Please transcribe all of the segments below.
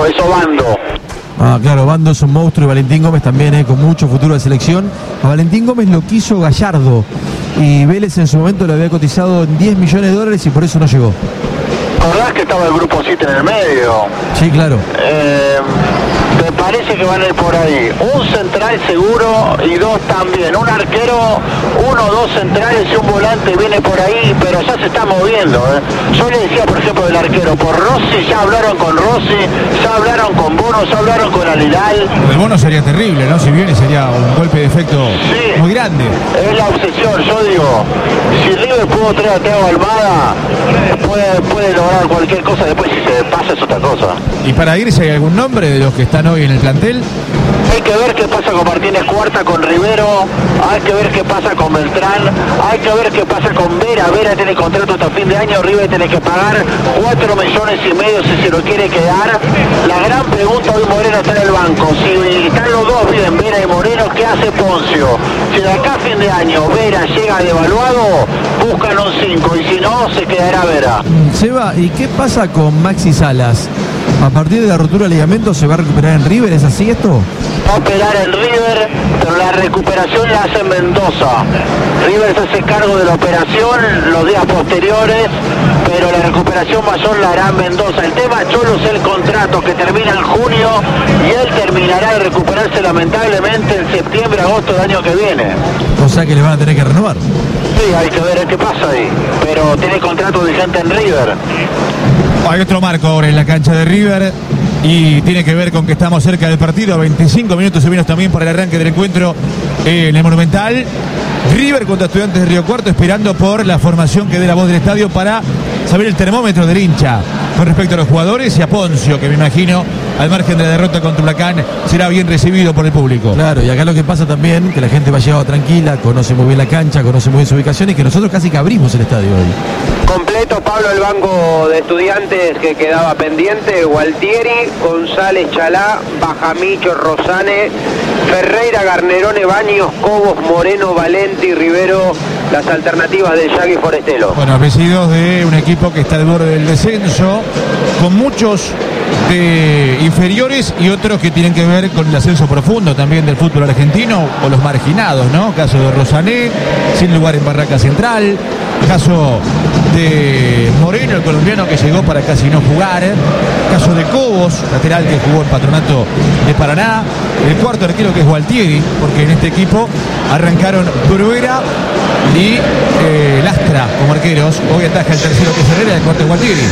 eso Bando. Ah, claro, Bando es un monstruo y Valentín Gómez también, con mucho futuro de selección. A Valentín Gómez lo quiso Gallardo y Vélez en su momento lo había cotizado en $10 millones y por eso no llegó. ¿Acordás que estaba el grupo 7 en el medio? Sí, claro. Me parece que van a ir por ahí. Un central seguro y dos también. Un arquero, uno, dos centrales y un volante viene por ahí, pero ya se está moviendo. Yo le decía, por ejemplo, del arquero, por Rossi, ya hablaron con Rossi, ya hablaron con Bono, ya hablaron con Alilal. El Bono sería terrible, ¿no? Si viene sería un golpe de efecto muy grande. Es la obsesión, yo digo, si River pudo traer a Thiago Almada, puede lograr cualquier cosa, después si se pasa es otra cosa. ¿Y para irse hay algún nombre de los que están hoy en el plantel? Hay que ver qué pasa con Martínez Cuarta, con Rivero, hay que ver qué pasa con Beltrán, hay que ver qué pasa con Vera. Vera tiene contrato hasta fin de año, River tiene que pagar 4,5 millones si se lo quiere quedar. La gran pregunta hoy, Moreno está en el banco, si están los dos bien, Vera y Moreno, ¿qué hace Poncio? Si de acá a fin de año Vera llega devaluado, buscan un 5 y si no, se quedará Vera. Seba, ¿y qué pasa con Maxi Salas? ¿A partir de la rotura de ligamento se va a recuperar en River? ¿Es así esto? Va a operar en River, pero la recuperación la hace en Mendoza. River se hace cargo de la operación los días posteriores, pero la recuperación mayor la hará en Mendoza. El tema, Cholo, es el contrato que termina en junio y él terminará de recuperarse lamentablemente en septiembre, agosto del año que viene. O sea que le van a tener que renovar. Sí, hay que ver qué pasa ahí, pero tiene contrato vigente en River. Hay otro marco ahora en la cancha de River y tiene que ver con que estamos cerca del partido. 25 minutos se menos también para el arranque del encuentro en el Monumental. River contra Estudiantes de Río Cuarto, esperando por la formación que dé la voz del estadio para saber el termómetro del hincha con respecto a los jugadores y a Poncio, que me imagino, al margen de la derrota contra Huracán, será bien recibido por el público. Claro, y acá lo que pasa también, que la gente va llegado tranquila, conoce muy bien la cancha, conoce muy bien su ubicación y que nosotros casi que abrimos el estadio hoy. Completo, Pablo, el banco de Estudiantes que quedaba pendiente: Gualtieri, González, Chalá, Bajamicho, Rosane, Ferreira, Garnerone, Baños, Cobos, Moreno, Valenti, Rivero, las alternativas de Yagui Forestelo. Bueno, residuos de un equipo que está al borde del descenso, con muchos de inferiores y otros que tienen que ver con el ascenso profundo también del fútbol argentino, o los marginados, ¿no? Caso de Rosané, sin lugar en Barraca Central, caso de Moreno, el colombiano, que llegó para casi no jugar, caso de Cobos, lateral, que jugó en Patronato de Paraná, el cuarto arquero, que es Gualtieri, porque en este equipo arrancaron Bruera y Lastra como arqueros. Hoy ataja el tercero, que es Herrera, el cuarto es Gualtieri.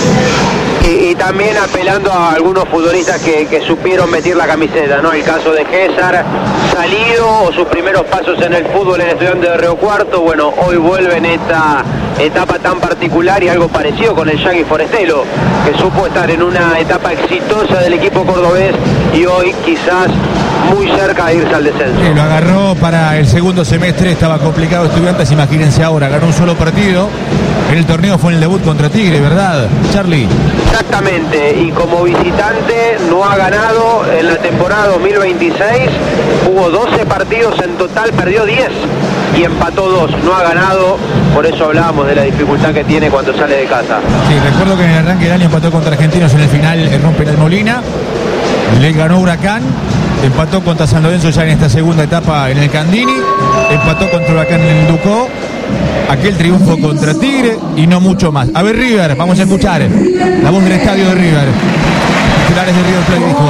Y también apelando a algunos futbolistas que supieron meter la camiseta, ¿no? El caso de César, salido, o sus primeros pasos en el fútbol en Estudiantes de Río Cuarto. Bueno, hoy vuelve en esta etapa tan particular y algo parecido con el Yagui Forestelo, que supo estar en una etapa exitosa del equipo cordobés y hoy quizás muy cerca de irse al descenso. Lo agarró para el segundo semestre, estaba complicado Estudiantes, imagínense ahora, ganó un solo partido. En el torneo fue en el debut contra Tigre, ¿verdad, Charlie? Exactamente, y como visitante no ha ganado en la temporada 2026, jugó 12 partidos en total, perdió 10 y empató 2, no ha ganado, por eso hablábamos de la dificultad que tiene cuando sale de casa. Sí, recuerdo que en el arranque del año empató contra Argentinos en el final en un penal Molina, le ganó Huracán, empató contra San Lorenzo ya en esta segunda etapa en el Candini, empató contra Huracán en el Ducó, aquel triunfo contra Tigre y no mucho más. A ver, River, vamos a escuchar la voz del estadio de River. Titulares de River Plate dijo: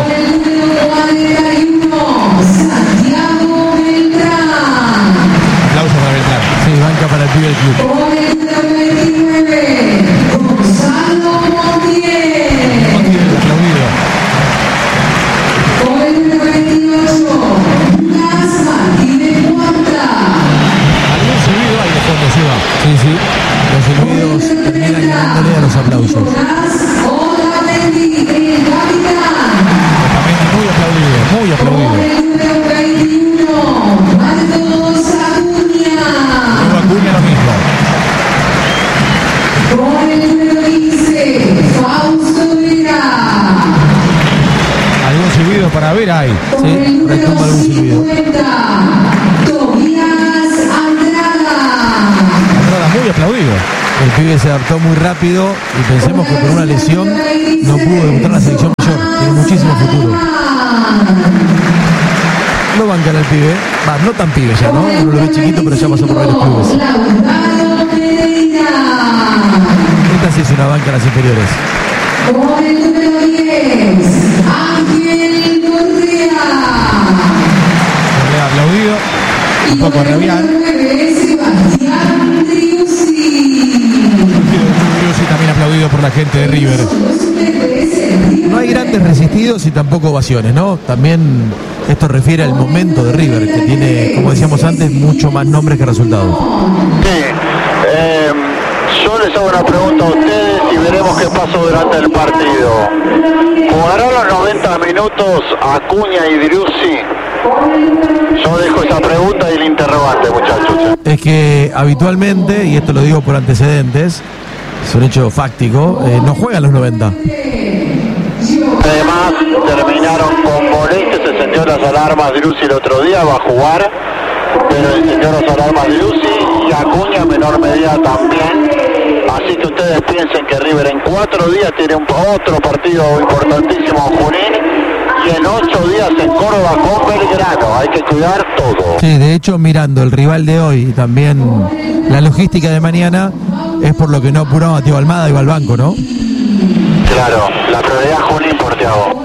aplauso para Beltrán. Sí, banca para el pibe del club. Sí, sí, los silbidos terminan ganándole a los aplausos. Muy aplaudido, muy aplaudido. Nuevo Acuña, lo mismo. Algún silbido para ver ahí. Sí, retumba algún silbido. Muy aplaudido. El pibe se adaptó muy rápido y pensemos que por una lesión no pudo debutar en la selección mayor. Tiene muchísimo futuro. Lo bancan al pibe, no tan pibe ya, ¿no? Uno lo ve chiquito, pero ya pasó por varios clubes. Esta sí es una banca en las inferiores. Con el número 10, Ángel Correa. Correa aplaudido, un poco rabiar. Sebastián Driussi también aplaudido por la gente de River. No hay grandes resistidos y tampoco ovaciones, ¿no? También esto refiere al momento de River, que tiene, como decíamos antes, mucho más nombres que resultados. Sí, yo les hago una pregunta a ustedes y veremos qué pasa durante el partido. ¿Jugarán los 90 minutos Acuña y Driussi? Yo dejo esa pregunta y el interrogante, muchachos. Es que habitualmente, y esto lo digo por antecedentes, es un hecho fáctico, no juegan los 90. Además, terminaron con molestias, se encendió las alarmas Driussi el otro día, va a jugar, pero encendió las alarmas Driussi y Acuña en menor medida también. Así que ustedes piensen que River en 4 días tiene otro partido importantísimo en Junín y en 8 días en Córdoba con Belgrano. Hay que cuidar todo. Sí, de hecho, mirando el rival de hoy y también la logística de mañana, es por lo que no apuramos a Tío Almada y va al banco, ¿no? Claro, la prioridad Junín por Thiago.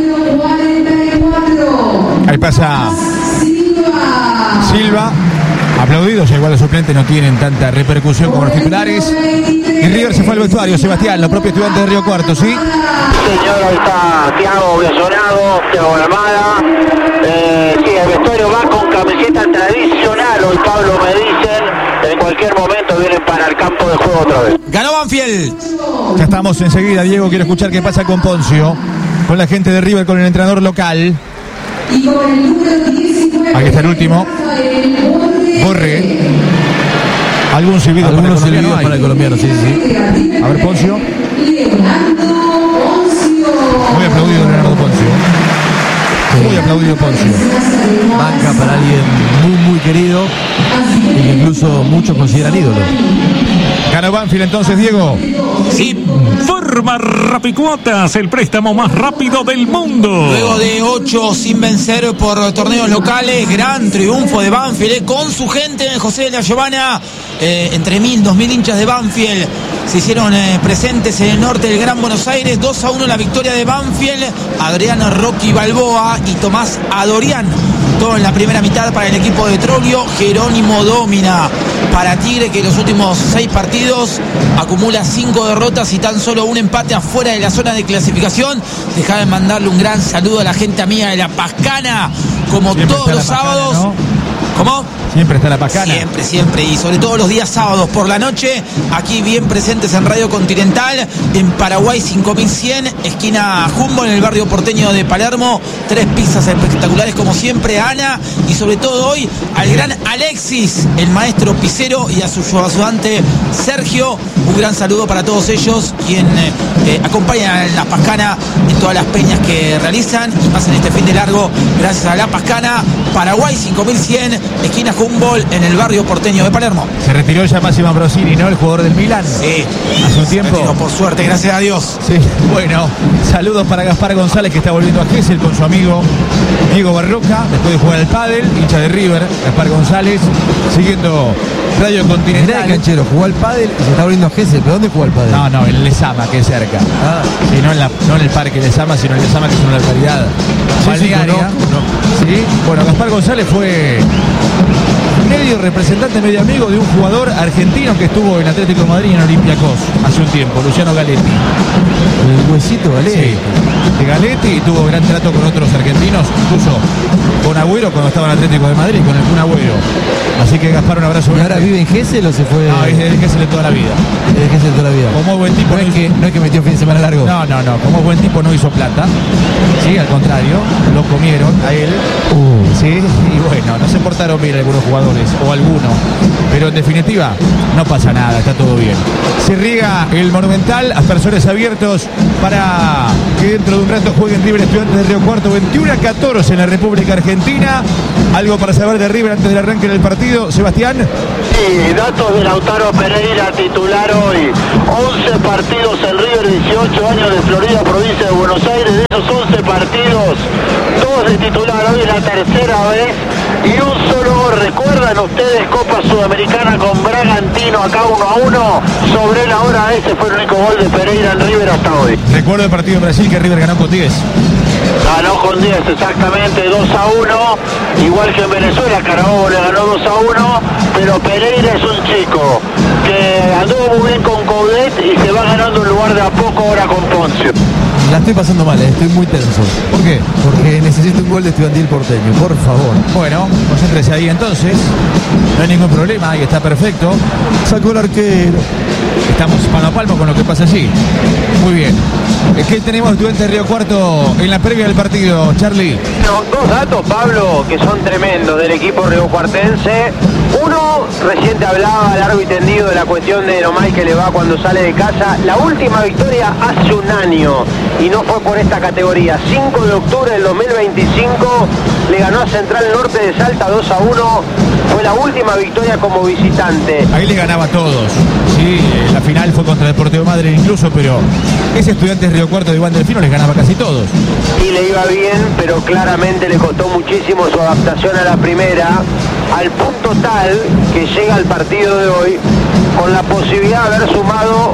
Ahí pasa Silva, aplaudidos, igual los suplentes no tienen tanta repercusión como los titulares. Y River se fue al vestuario, Sebastián, los propios estudiantes de Río Cuarto, ¿sí? Señor, ahí está Thiago Biasonado, Thiago Almada. Sí, el vestuario va con camiseta tradicional, hoy Pablo me dicen. En cualquier momento vienen para el campo de juego otra vez. Ganó Banfield. Ya estamos enseguida, Diego, quiero escuchar qué pasa con Poncio, con la gente de River, con el entrenador local. Aquí está el último. Borre. ¿Algún silbido Algunos para el silbidos para el colombiano, sí. A ver, Poncio. Muy aplaudido Leonardo Poncio. Muy aplaudido Poncio. Banca para alguien muy querido y que incluso muchos consideran ídolo. Ganó Banfield entonces, Diego. Sí. Forma Rapicuotas, el préstamo más rápido del mundo. Luego de 8 sin vencer por torneos locales, gran triunfo de Banfield con su gente en José de la Giovanna. Entre 1.000, 2.000 hinchas de Banfield se hicieron presentes en el norte del Gran Buenos Aires. 2-1 la victoria de Banfield. Adriano Rocky Balboa y Tomás Adorián. Todo en la primera mitad para el equipo de Troglio. Jerónimo Domina para Tigre, que en los últimos 6 partidos acumula 5 derrotas y tan solo un empate afuera de la zona de clasificación. Dejá de mandarle un gran saludo a la gente amiga de La Pascana, como siempre todos los sábados, ¿no? ¿Cómo? Siempre está La Pascana. Siempre, y sobre todo los días sábados por la noche, aquí bien presentes en Radio Continental, en Paraguay 5100, esquina Jumbo, en el barrio porteño de Palermo. 3 pizzas espectaculares como siempre, Ana, y sobre todo hoy al gran Alexis, el maestro pizzero, y a su ayudante Sergio. Un gran saludo para todos ellos, quien acompañan a La Pascana en todas las peñas que realizan y pasan este fin de largo gracias a La Pascana. Paraguay 5100, esquina Humboldt, en el barrio porteño de Palermo. Se retiró ya Massimo Ambrosini, ¿no? El jugador del Milan. Sí. Hace un tiempo. Retiró, por suerte, gracias a Dios. Sí, bueno. Saludos para Gaspar González, que está volviendo a Gesell con su amigo Diego Barroca, después de jugar al pádel, hincha de River. Gaspar González, siguiendo Radio Continental. Mirá el canchero, jugó al pádel y se está volviendo a Gesell. ¿Pero dónde jugó al pádel? No, en Lezama, que es cerca. Sí, no en el parque Lezama, sino en Lezama, que es una localidad balnearia. Sí, bueno, Gaspar González fue medio representante, medio amigo de un jugador argentino que estuvo en Atlético de Madrid y en Olympiacos hace un tiempo, Luciano Galetti. El huesito Galetti. Sí, de Galetti, y tuvo gran trato con otros argentinos, incluso con Agüero cuando estaba en Atlético de Madrid, con el Kun Agüero. Así que Gaspar, un abrazo. ¿Y ahora vive en Gesell o se fue? No, es de Gesell de toda la vida. Es de Gesell toda la vida. Como buen tipo. No es que metió fin de semana largo. No. Como buen tipo no hizo plata. Sí, al contrario, lo comieron a él. Sí, y bueno, no se portaron bien algunos jugadores, o algunos. Pero en definitiva, no pasa nada, está todo bien. Se riega el Monumental, aspersores abiertos para que dentro de un rato jueguen River Estudiantes de Río Cuarto, 21-14 en la República Argentina. ¿Algo para saber de River antes del arranque del partido, Sebastián? Sí, datos de Lautaro Pereira, titular hoy. 11 partidos en River, 18 años de Florida, provincia de Buenos Aires. De esos 11 partidos, de titular, hoy es la tercera vez y un solo gol. ¿Recuerdan ustedes Copa Sudamericana con Bragantino acá 1-1? Sobre la hora ese fue el único gol de Pereira en River hasta hoy. Recuerdo el partido en Brasil que River ganó con 10. Ganó con 10 exactamente, 2-1, igual que en Venezuela, Carabobo le ganó 2-1, pero Pereira es un chico que anduvo muy bien con Coudet y se va ganando un lugar de a poco ahora con Poncio. La estoy pasando mal, estoy muy tenso. ¿Por qué? Porque necesito un gol de Estudiantil Porteño, por favor. Bueno, concéntrese ahí entonces. No hay ningún problema, ahí está perfecto. Sacó el arquero. Estamos mano a palmo con lo que pasa allí. Muy bien. ¿Qué tenemos Estudiantes de Río Cuarto en la previa del partido, Charlie? No, dos datos, Pablo, que son tremendos del equipo riocuartense. Uno, recién te hablaba largo y tendido de la cuestión de lo mal que le va cuando sale de casa. La última victoria hace un año y no fue por esta categoría. 5 de octubre del 2025 le ganó a Central Norte de Salta 2-1. Fue la última victoria como visitante. Ahí le ganaba a todos. Sí, la final fue contra Deportivo Madryn incluso, pero ese Estudiantes Río Cuarto de Iván Delfino les ganaba casi todos. Y le iba bien, pero claramente le costó muchísimo su adaptación a la primera, al punto tal que llega al partido de hoy con la posibilidad de haber sumado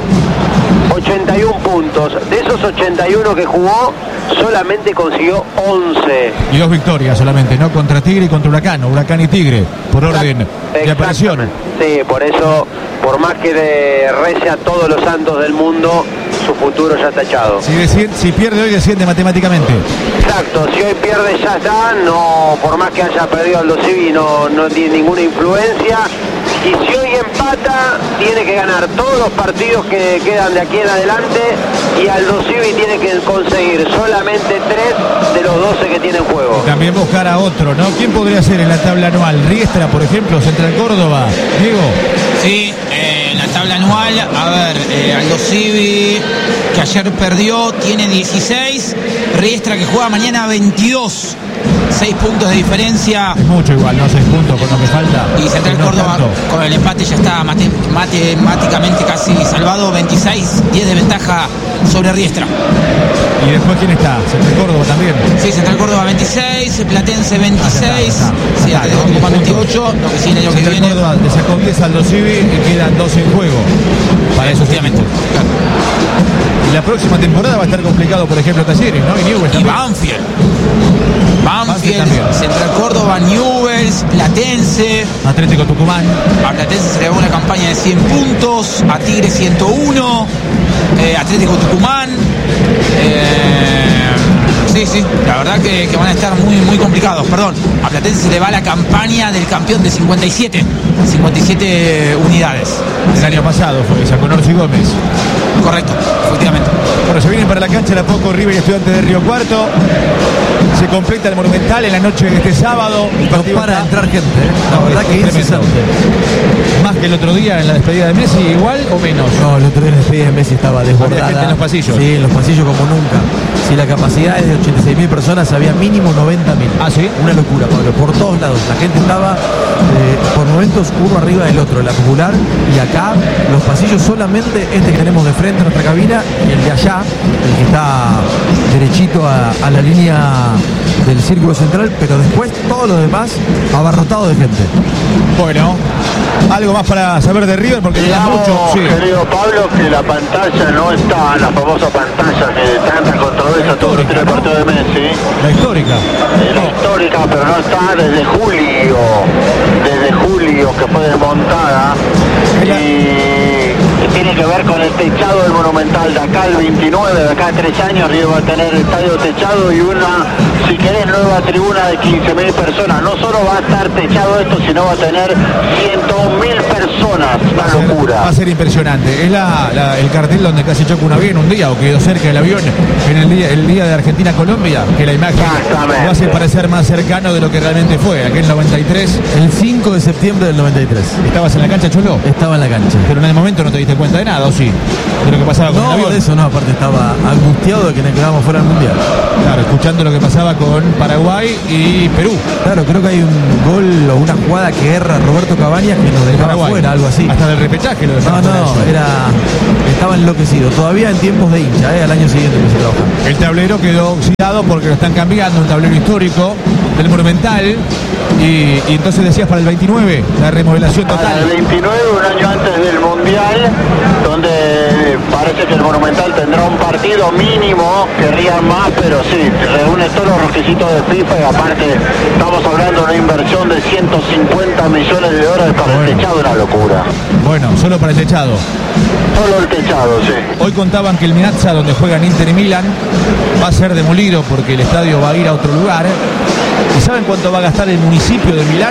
81 puntos. De esos 81 que jugó, solamente consiguió 11. Y 2 victorias solamente, ¿no? Contra Tigre y contra Huracán, o Huracán y Tigre, por orden de aparición. Sí, por eso, por más que rece a todos los santos del mundo, su futuro ya está echado. Si pierde hoy, desciende matemáticamente. Exacto, si hoy pierde ya está, no, por más que haya perdido Aldo Civi, no tiene ninguna influencia. Y si hoy empata, tiene que ganar todos los partidos que quedan de aquí en adelante y Aldo Civi tiene que conseguir solamente 3 de los 12 que tiene en juego. También buscar a otro, ¿no? ¿Quién podría ser en la tabla anual? Riestra, por ejemplo, Central Córdoba. Diego. Sí, en la tabla anual, a ver, Aldo Civi, que ayer perdió, tiene 16. Riestra, que juega mañana, 22. 6 puntos de diferencia. Es mucho igual, ¿no? 6 puntos con lo que falta. Y Central Córdoba con el empate ya está matemáticamente casi salvado. 26, 10 de ventaja sobre Riestra. ¿Y después quién está? Central Córdoba también. Sí, Central Córdoba 26, Platense 26. Sí, Atlético Tucumán 28. Lo que sí el año que viene. Córdoba le sacó 10 al 2 Civi y quedan 2 en juego. Para eso, efectivamente. Claro. Y la próxima temporada va a estar complicado, por ejemplo, Talleres, ¿no? Y Newell's también. Banfield, Central Córdoba, Newell's, Platense. Atlético Tucumán. A Platense se le daba una campaña de 100 puntos, a Tigre 101, Atlético Tucumán. Sí, la verdad que van a estar muy complicados. Perdón, a Platense se le va la campaña del campeón de 57 unidades. El año pasado fue esa, con Orsi Gómez. Correcto, efectivamente. Bueno, se vienen para la cancha de a poco River y Estudiantes de Río Cuarto. Se completa el Monumental en la noche de este sábado. No para entrar gente, ¿eh? La verdad que es incesante. Más que el otro día en la despedida de Messi, igual o menos. No, el otro día en la despedida de Messi estaba desbordada. Gente en los pasillos. Sí, en los pasillos como nunca. Si la capacidad es de 86.000 personas, había mínimo 90.000. Ah, ¿sí? Una locura, Pablo. Por todos lados. La gente estaba por momentos uno arriba del otro, la popular. Y acá los pasillos solamente este que tenemos de frente a nuestra cabina y el de allá, el que está derechito a la línea del círculo central, pero después todo lo demás abarrotado de gente. Bueno, algo más para saber de River, porque digamos, mucho. Sí. Querido Pablo, que la pantalla no está, la famosa pantalla que tanta controversia todo el partido de Messi. La histórica. La histórica, pero no está desde julio que fue desmontada. Y tiene que ver con el techado del Monumental. De acá el 29, de acá a 3 años, River va a tener el estadio techado y una, si querés, nueva tribuna de 15.000 personas. No solo va a estar techado esto, sino va a tener 100.000 personas. Una locura. Va a ser impresionante. Es el cartel donde casi choca un avión un día o quedó cerca del avión en el día de Argentina-Colombia, que la imagen lo hace parecer más cercano de lo que realmente fue. Aquel 93. El 5 de septiembre del 93. ¿Estabas en la cancha, Cholo? Estaba en la cancha. Pero en el momento no te diste cuenta de nada, ¿o sí? De lo que pasaba con el avión. No, de eso no, aparte estaba angustiado de que nos quedamos fuera del Mundial. Claro. Claro, escuchando lo que pasaba con Paraguay y Perú. Claro, creo que hay un gol o una jugada que erra Roberto Cabañas que nos dejaba Paraguay. fuera, algo así. Hasta del repechaje lo dejaba No, fuera eso. estaba enloquecido. Todavía en tiempos de hincha, al año siguiente empezó a trabajar. El tablero quedó oxidado porque lo están cambiando, un tablero histórico del Monumental. Y entonces decías para el 29, la remodelación Para total. el 29, un año antes del Mundial, donde parece que el Monumental tendrá un partido mínimo, querrían más, pero sí, reúne todos los requisitos de FIFA y aparte estamos hablando de una inversión de 150 millones de dólares para el techado, una locura. Bueno, solo para el techado. Solo el techado, sí. Hoy contaban que el Meazza, donde juegan Inter y Milan, va a ser demolido porque el estadio va a ir a otro lugar. ¿Y saben cuánto va a gastar el municipio de Milán?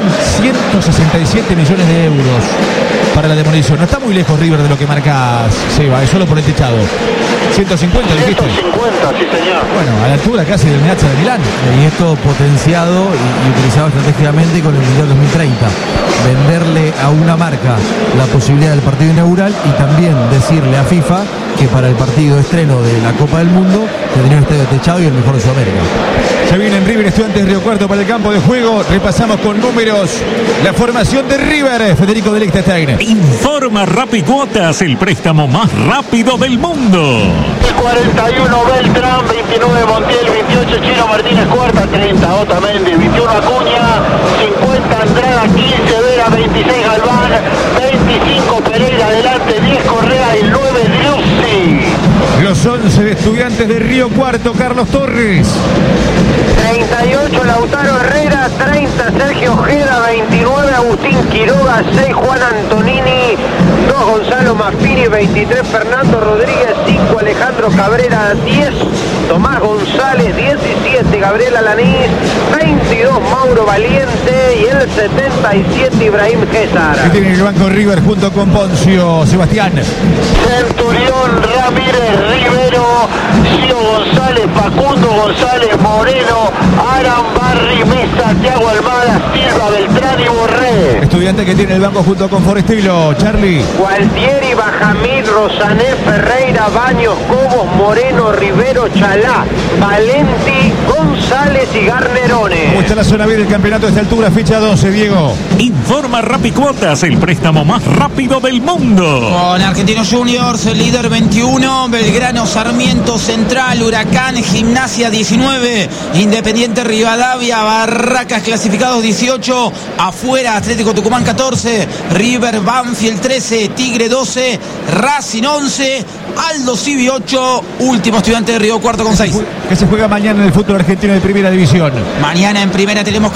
167 millones de euros para la demolición. No está muy lejos River de lo que marca Seba, es solo por el techado. 150, dijiste. 150, sí señor. Bueno, a la altura casi del Meazza de Milán. Y esto potenciado y utilizado estratégicamente con el Mundial 2030. Venderle a una marca la posibilidad del partido inaugural y también decirle a FIFA que para el partido de estreno de la Copa del Mundo tendría un estadio techado y el mejor de Sudamérica. Se viene en River Estudiantes de Río Cuarto para el campo de juego. Repasamos con números la formación de River. Federico de Liechtenstein. Informa Rapicuotas, el préstamo más rápido del mundo. 41 Beltrán, 29 Montiel, 28 Chino Martínez Cuarta, 30 Otamendi, 21 Acuña, 50 Andrada, 15 Vera, 26 Galván, 25 Pereira adelante, 10 Correa y 9 Driussi. Los 11 de Estudiantes de Río Cuarto. Carlos Torres. 38 Lautaro Herrera, 30 Sergio Ojeda, 29 Agustín Quiroga, 6 Juan Antonini, 2 Gonzalo Maffini, 23 Fernando Rodríguez, 5 Alejandro Cabrera, 10 Tomás González, 17 Gabriel Alanís, 22 Mauro Valiente y el 77 Ibrahim César. Que tiene el banco River junto con Poncio. Sebastián. Centurión, Ramírez, Rivero, Gio González, Facundo González, Moreno, Aran, Barri, Mesa, Thiago Almada, Silva, Beltrán y Borré. Estudiante que tiene el banco junto con Forestilo. Charlie. Gualtieri, Bajamid, Rosané, Ferreira, Baños, Cobos, Moreno, Rivero, Chalá, Valenti, González y Garnerone. ¿Cómo está la zona B del campeonato a esta altura? Fecha 12, Diego. Informa Rapicuotas, el préstamo más rápido del mundo. Con Argentinos Juniors, el líder 21, Belgrano, Sarmiento, Central, Huracán, Gimnasia 19, Independiente Rivadavia, Barracas clasificados 18, afuera Atlético Tucumán 14, River Banfield 13, Tigre 12, Racing 11, Aldo Civi 8, último Estudiante de Río Cuarto con 6. Que se juega mañana en el fútbol argentino de primera división. Mañana en primera tenemos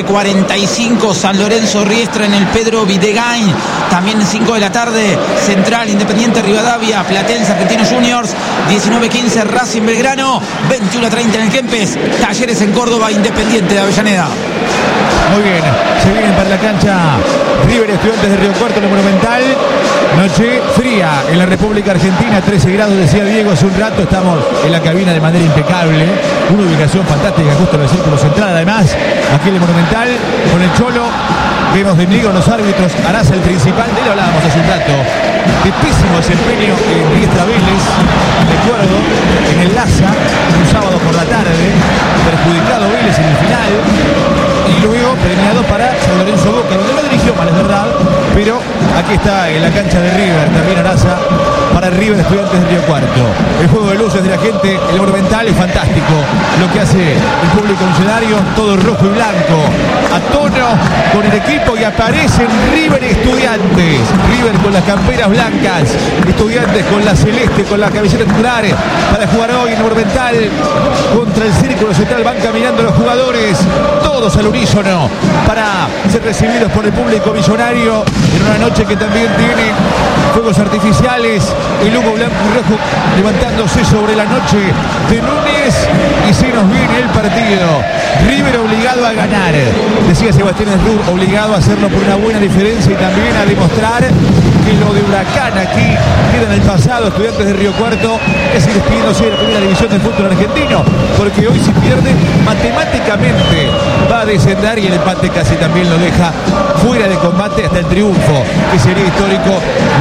14:45 San Lorenzo Riestra en el Pedro Videgain. También en 5 de la tarde Central, Independiente Rivadavia, Platense, Argentinos Juniors. 19:15 Racing Belgrano. 21:30 en el Kempes. Talleres en Córdoba, Independiente de Avellaneda. Muy bien, se vienen para la cancha River Estudiantes de Río Cuarto en el Monumental. Noche fría en la República Argentina, 13 grados, decía Diego hace un rato. Estamos en la cabina de manera impecable. Una ubicación fantástica justo en el círculo central. Además, aquí en el Monumental, con el Cholo, vemos de negro los árbitros. Araza el principal, de él hablábamos hace un rato. De pésimo desempeño en Riestra Vélez, recuerdo, en el Laza, un sábado por la tarde, perjudicado Vélez en el final. Y luego premiado para San Lorenzo Boca, donde no dirigió mal, es verdad, pero aquí está en la cancha de River, también Araza, para River Estudiantes de Río Cuarto. El juego de luces de la gente, el Monumental es fantástico. Lo que hace el público millonario, todo rojo y blanco, a tono con el equipo, y aparecen River Estudiantes. River con las camperas blancas, Estudiantes con la celeste, con la camiseta titular, para jugar hoy en el Monumental contra el círculo central. Van caminando los jugadores, todos al unísono, para ser recibidos por el público millonario en una noche que también tiene fuegos artificiales, el humo blanco y rojo levantándose sobre la noche de Núñez, y se nos viene el partido. River obligado a ganar, decía Sebastián Esrur, obligado a hacerlo por una buena diferencia y también a demostrar que lo de Huracán aquí queda en el pasado. Estudiantes de Río Cuarto es ir despidiéndose de la primera división del fútbol argentino, porque hoy si pierde matemáticamente va a descender y el empate casi también lo deja fuera de combate hasta el triunfo, que sería histórico,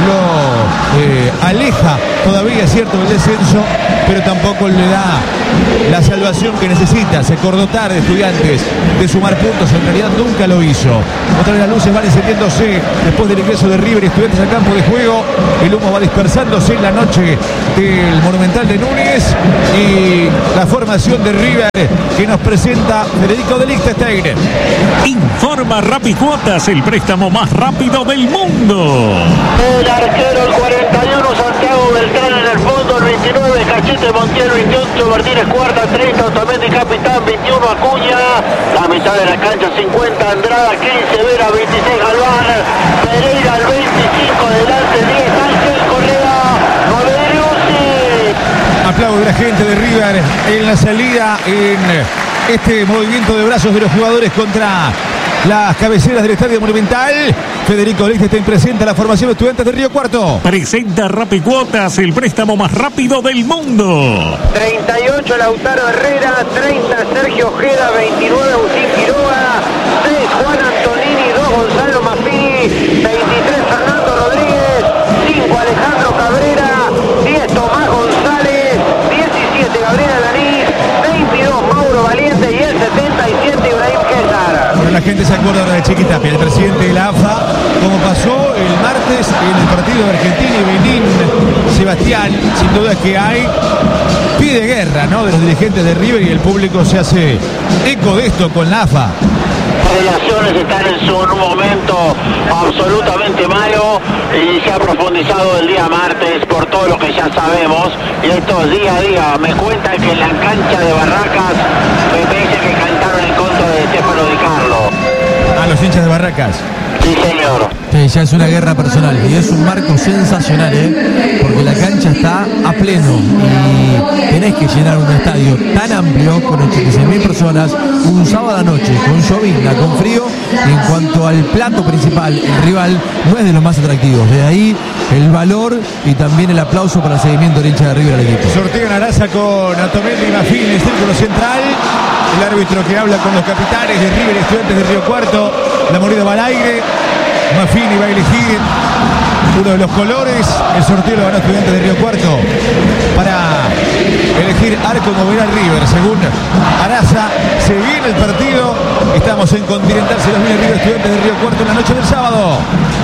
lo aleja todavía, cierto, del descenso, pero tampoco le da la salvación que necesita. Se acordó tarde Estudiantes de sumar puntos, en realidad nunca lo hizo. Otra vez las luces van encendiéndose después del ingreso de River y Estudiantes al campo de juego. El humo va dispersándose en la noche del Monumental de Núñez y la formación de River que nos presenta Federico de Liechtenstein. Informa Rapicuotas, el préstamo más rápido del mundo. El arquero, el 41, Santiago Beltrán en el fondo, el 29, Cachete Montiel, 28, Martínez Cuarta, 30, Otamendi Capitán, 21, Acuña, la mitad de la cancha, 50, Andrada, 15, Vera, 26, Galván, Pereira, el 25, delante, 10, Ángel Correa, 9, Driussi. Aplauso de la gente de River en la salida, en este movimiento de brazos de los jugadores contra las cabeceras del Estadio Monumental. Federico Liechtenstein presenta la formación de Estudiantes de Río Cuarto. Presenta Rapicuotas, el préstamo más rápido del mundo. 38 Lautaro Herrera, 30 Sergio Ojeda, 29 Agustín Quiroga, 6 Juan Antonini, 2 Gonzalo Maffini, 23 Fernando Rodríguez, 5 Alejandro Cabrera, 10 Tomás González, 17 Gabriela Lanís, 22 Mauro Valiente y el 77 Ibrahim César. Bueno, la gente se acuerda ahora de Chiquitapia, el presidente de la AFA, como pasó el martes en el partido de Argentina y Benín. Sebastián, sin duda que hay pie de guerra, ¿no?, de los dirigentes de River, y el público se hace eco de esto con la AFA. Las relaciones están en su momento absolutamente malo y se ha profundizado el día martes por todo lo que ya sabemos, y esto es día a día. Me cuentan que en la cancha de Barracas me dice que cantaron en contra de Stefano Di Carlo. A los hinchas de Barracas. Sí, señor. Sí, ya es una guerra personal y es un marco sensacional, porque la cancha está a pleno y tenés que llenar un estadio tan amplio con 86.000 personas un sábado a noche, con llovizna, con frío, y en cuanto al plato principal, el rival no es de los más atractivos. De ahí el valor y también el aplauso para el seguimiento del hincha de River al equipo. Sortean Araza con Otamendi y Maffini en el círculo central. El árbitro que habla con los capitanes de River y Estudiantes de Río Cuarto. La mordida va al aire. Maffini va a elegir uno de los colores. El sorteo lo ganó Estudiantes de Río Cuarto para elegir arco moverá River. Según Araza, se viene el partido. Estamos en Continental, se los viene River Estudiantes de Río Cuarto en la noche del sábado.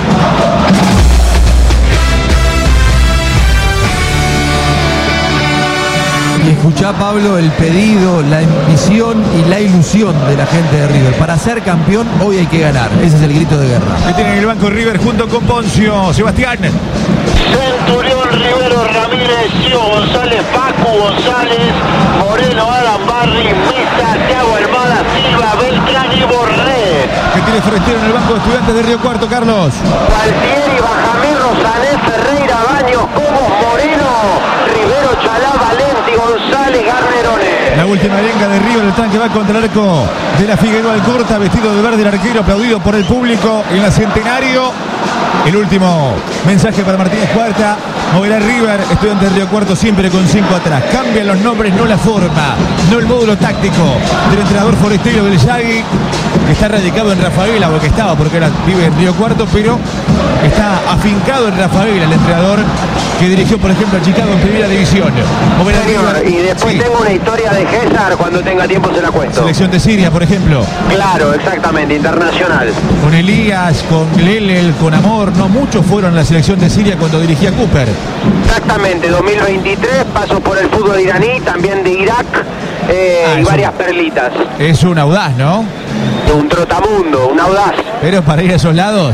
Y escuchá, Pablo, el pedido, la ambición y la ilusión de la gente de River. Para ser campeón hoy hay que ganar. Ese es el grito de guerra. Que tiene el banco River junto con Poncio. Sebastián. Centurión, Rivero, Ramírez, Gio González, Pacu González, Moreno, Adam Barri, Mesa, Thiago Almada, Silva, Beltrán y Borré. Que tiene Forestiero en el banco de Estudiantes de Río Cuarto, Carlos. Gualtieri, Bajamín, Rosalés, Ferreira, Baños, Cobos, Moreno, Rivero, Chalá, Valenti, González, Garnerone. La última arenga de River, el tanque va contra el arco de la Figueroa Alcorta, vestido de verde el arquero, aplaudido por el público en la Centenario. El último mensaje para Martínez Cuarta. Moverá River, Estudiantes de Río Cuarto siempre con 5 atrás. Cambian los nombres, no la forma, no el módulo táctico del entrenador forestero del Yagui, que está radicado en Rafaela, o que estaba, porque ahora vive en Río Cuarto, pero está afincado en Rafaela, el entrenador que dirigió, por ejemplo, a Chicago en primera división. Moverá River. Y después Sí. tengo una historia de César, cuando tenga tiempo se la cuento. Selección de Siria, por ejemplo. Claro, exactamente, internacional. Con Elías, con Glelel, con Amor, no muchos fueron a la selección de Siria cuando dirigía Cooper. Exactamente, 2023, paso por el fútbol iraní, también de Irak, y eso. varias perlitas. Es un audaz, ¿no? Un trotamundo, un audaz. Pero para ir a esos lados,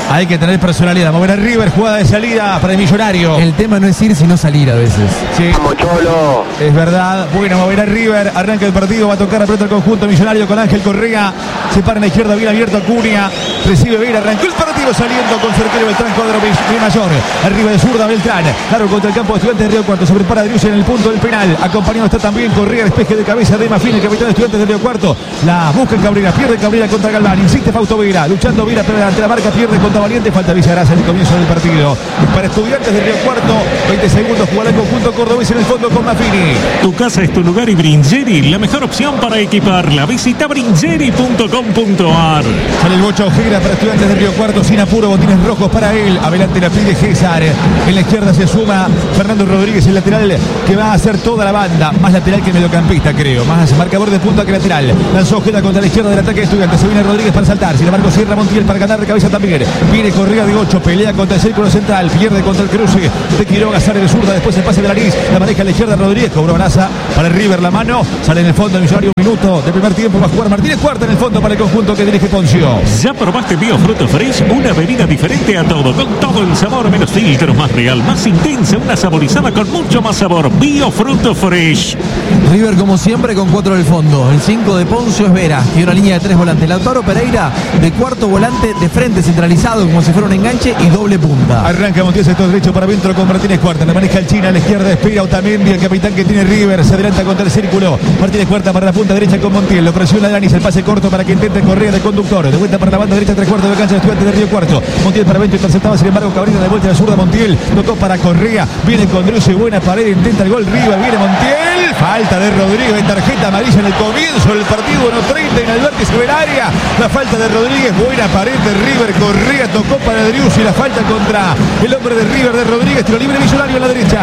Hay que tener personalidad. Mover a River, jugada de salida para el Millonario. El tema no es ir, sino salir a veces. Sí, Vamos, Cholo. es verdad. Bueno, mover a River. Arranca el partido. Va a tocar a pelota el conjunto Millonario con Ángel Correa. Se para en la izquierda, bien abierto Acuña. Recibe bien, arrancó el partido saliendo con certero Beltrán, cuadro mayor. Arriba de zurda Beltrán. Claro, contra el campo de Estudiantes de Río Cuarto. Se prepara Drius en el punto del penal. Acompañado está también Correa, despeje de cabeza de Mafín, el capitán de Estudiantes de Río Cuarto. La busca en Cabrera, pierde Cabrera contra Galván. Insiste Fausto Vera, luchando Vera, pero ante la marca pierde contra Valiente. Falta Villarás en el comienzo del partido. Para Estudiantes de Río Cuarto, 20 segundos, jugará el conjunto cordobés en el fondo con Mafini. Tu casa es tu lugar y Bringeri, la mejor opción para equiparla. Visita bringeri.com.ar. Sale el Bocha Ojeda para Estudiantes de Río Cuarto, sin apuro, botines rojos para él. Adelante la pide César. En la izquierda se suma Fernando Rodríguez, el lateral que va a hacer toda la banda. Más lateral que mediocampista, creo. Más marcador de punta que lateral. Lanzó Ojeda contra la izquierda del ataque de Estudiantes. Se viene Rodríguez para saltar. Sin embargo, cierra Montiel para ganar de cabeza también. Viene Correa de 8, pelea contra el círculo central. Pierde contra el cruce de Quiroga. Sale de zurda. Después el pase de Nariz. La maneja a la izquierda Rodríguez. Cobró Braza para el River la mano. Sale en el fondo el Millonario. Un minuto de primer tiempo. Va a jugar Martínez. Cuarta en el fondo para el conjunto que dirige Poncio. ¿Ya probaste Biofruto Fresh? Una bebida diferente a todo, con todo el sabor, menos filtros, más real, más intensa, una saborizada con mucho más sabor. Biofruto Fresh. River, como siempre, con 4 del fondo. El 5 de Poncio es Vera. Tiene una línea de 3 volantes. Lautaro Pereira de cuarto volante de frente, centralizado, como si fuera un enganche y doble punta. Arranca Montiel, sector derecho para adentro con Martínez Cuarta. La maneja el China a la izquierda. Espera Otamendi, el capitán que tiene River. Se adelanta contra el círculo. Martínez Cuarta para la punta derecha con Montiel. Lo presiona Danis. El pase corto para que intente Correa de conductor. De vuelta para la banda derecha, 3/4 de cancha de Estudiantes de Río Cuarto. Montiel para 20, interceptaba. Sin embargo, Cabrera de vuelta a la zurda. Montiel tocó para Correa. Viene con Driussi, buena pared. Intenta el gol. River. Viene Montiel. Falta de Rodríguez. De tarjeta amarilla en el comienzo del partido. 1:30 en el vértice del área. La falta de Rodríguez. Buena pared de River. Correa tocó para Driussi. La falta contra el hombre de River de Rodríguez. Tiro libre Millonario en la derecha.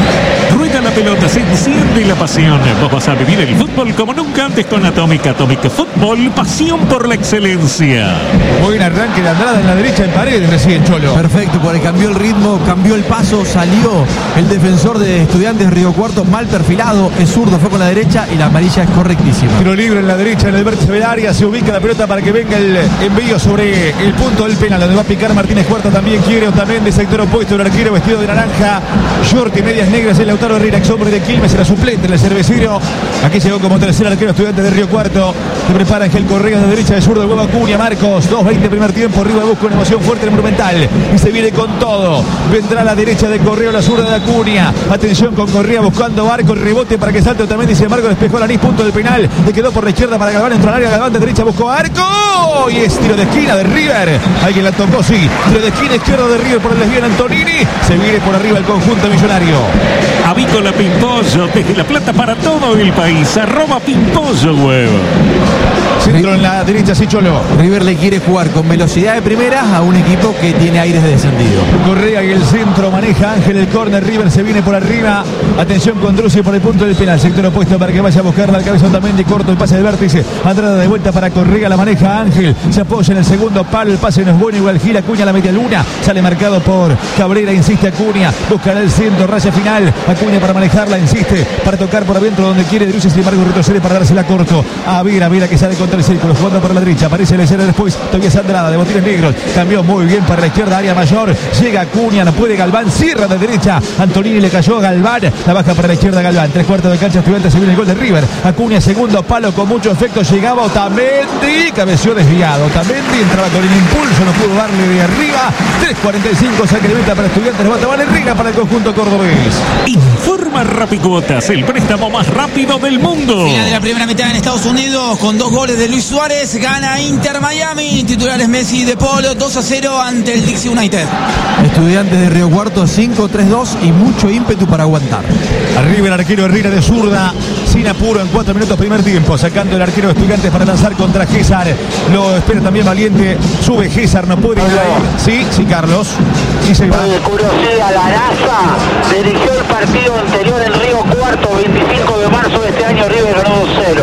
Rueda la pelota, se enciende la pasión. Vos vas a vivir el fútbol como nunca antes con Atómica. Atómica Fútbol, pasión por la excelencia. Buen arranque de Andrada en la derecha en pared recién, Cholo. Perfecto, porque cambió el ritmo, cambió el paso, salió el defensor de Estudiantes de Río Cuarto mal perfilado, es zurdo, fue con la derecha y la amarilla es correctísima. Tiro libre en la derecha, en el vértice del área, se ubica la pelota para que venga el envío sobre el punto del penal, donde va a picar Martínez Cuarta, también quiere Otamendi, sector opuesto, el arquero vestido de naranja, short y medias negras, el Lautaro Herrera, ex hombre de Quilmes, era suplente en el cervecero. Aquí llegó como tercer arquero Estudiantes de Río Cuarto. Se prepara Ángel Correa de derecha, de zurdo, el huevo Acuña, Marcos, 2:20 primer tiempo, River busca una emoción fuerte en el Monumental y se viene con todo. Vendrá a la derecha de Correa, la zurda de Acuña. Atención con Correa buscando arco, el rebote para que salte Otamendi, sin embargo despejó Lanís, punto del penal. Le quedó por la izquierda para Galván, entró al área, Galván de derecha buscó arco y es tiro de esquina de River. Alguien la tocó, sí. Tiro de esquina izquierdo de River por el desvío Antonini. Se viene por arriba el conjunto Millonario. Avícola Pimpollo, desde La Plata para todo el país. @Pimpollo Web. Centro en la derecha, sí, Cholo. River le quiere jugar con velocidad de primera a un equipo que tiene aires de descendido. Correa y el centro, maneja Ángel el córner, River se viene por arriba. Atención con Driussi por el punto del penal, sector opuesto para que vaya a buscar la cabeza Otamendi, corto el pase del vértice. Andrada de vuelta para Correa, la maneja Ángel. Se apoya en el segundo palo, el pase no es bueno, igual gira Acuña a la media luna. Sale marcado por Cabrera, insiste Acuña. Buscará el centro, raya final. Acuña para manejarla, insiste para tocar por adentro donde quiere Driussi, sin embargo retrocede para dársela corto. A Vera que sale contra el círculo, jugando por la derecha, aparece el escena después, todavía es Andrada de botines negros, cambió muy bien para la izquierda, área mayor, llega Acuña, no puede Galván, cierra de derecha, Antonini le cayó a Galván, la baja para la izquierda Galván, 3/4 de cancha Estudiantes, se viene el gol de River. Acuña, segundo palo con mucho efecto, llegaba Otamendi, cabeció desviado, Otamendi entraba con el impulso, no pudo darle de arriba, 3:45, saque de meta para Estudiantes, levanta Valerriga para el conjunto cordobés. Informa Rapicuotas, el préstamo más rápido del mundo. Final de la primera mitad en Estados Unidos con 2 goles de Luis Suárez, gana Inter Miami, titulares Messi y De Paul, 2-0 ante el Dixie United. Estudiantes de Río Cuarto 5-3-2 y mucho ímpetu para aguantar. Arriba el arquero Herrera de zurda, sin apuro en 4 minutos primer tiempo, sacando el arquero de Estudiantes para lanzar contra César. Lo espera también Valiente, sube César, no puede ir ahí. Sí, Carlos. Sí, se va. Curiosidad, Laraza dirigió el partido anterior en Río Cuarto, 25 de marzo de este año, River ganó 2-0.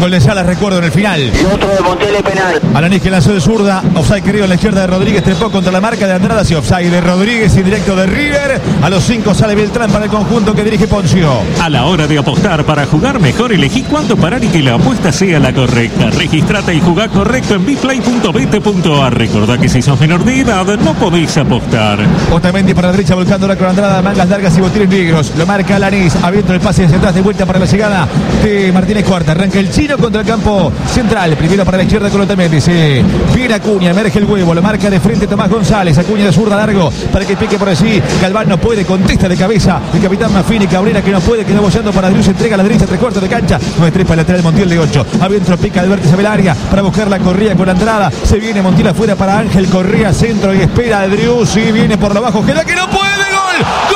gol de Salas, recuerdo, en el final. Y otro de Montiel y penal. Alanis que lanzó de zurda, offside querido en la izquierda de Rodríguez, trepó contra la marca de Andrada, y offside de Rodríguez, indirecto de River. A los 5 sale Beltrán para el conjunto que dirige Poncio. A la hora de apostar para jugar mejor, elegí cuándo parar y que la apuesta sea la correcta. Registrate y jugá correcto en bplay.bet.ar. Recordá que si sos menor de edad no podés apostar. Otamendi para la derecha, volcándola con Andrada, mangas largas y botines negros. Lo marca Alanis, abierto el pase hacia atrás, de vuelta para la llegada de Martínez Cuarta. Arranca el chino contra el campo central. Primero para la izquierda con Otamendi. Se viene Acuña, emerge el huevo, lo marca de frente Tomás González. Acuña de zurda largo para que pique por allí. Galván no puede, contesta de cabeza el capitán Mafini. Cabrera que no puede, queda bollando para Drius, entrega a la derecha, 3/4 de cancha. No estrepa el lateral Montiel de 8. Adentro pica el vértice del área para buscar la Correa con Andrada. Se viene Montiel afuera para Ángel Correa, centro y espera a Drius y viene por lo bajo. Queda que no puede, gol. ¡Gol!